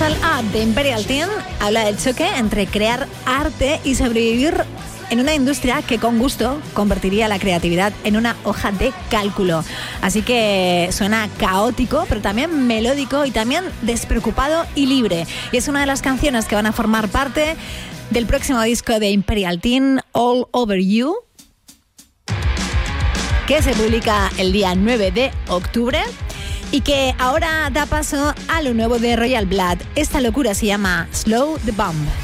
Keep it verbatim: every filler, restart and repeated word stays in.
Universal Art de Imperial Teen habla del choque entre crear arte y sobrevivir en una industria que con gusto convertiría la creatividad en una hoja de cálculo. Así que suena caótico, pero también melódico y también despreocupado y libre. Y es una de las canciones que van a formar parte del próximo disco de Imperial Teen, All Over You, que se publica el día nueve de octubre y que ahora da paso a lo nuevo de Royal Blood. Esta locura se llama Slow the Bomb.